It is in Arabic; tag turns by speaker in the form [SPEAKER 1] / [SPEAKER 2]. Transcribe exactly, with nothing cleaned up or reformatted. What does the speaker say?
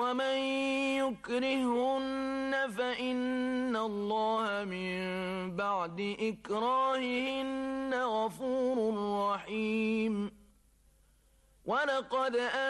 [SPEAKER 1] ومن يكرهن فإن الله من بعد إكراههن غفور رحيم. ولقد